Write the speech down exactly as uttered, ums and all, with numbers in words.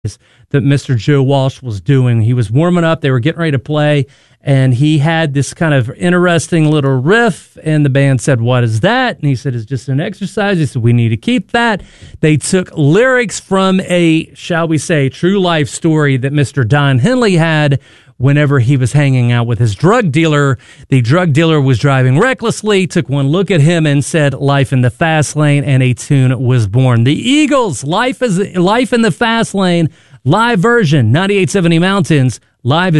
that Mister Joe Walsh was doing. He was warming up. They were getting ready to play, and he had this kind of interesting little riff, and the band said, "What is that?" And he said, "It's just an exercise." He said, "We need to keep that." They took lyrics from a, shall we say, true life story that Mister Don Henley had whenever he was hanging out with his drug dealer. The drug dealer was driving recklessly, took one look at him and said, "Life in the Fast Lane," and a tune was born. The Eagles, Life is Life in the Fast Lane, live version, ninety-eight seventy Mountains, live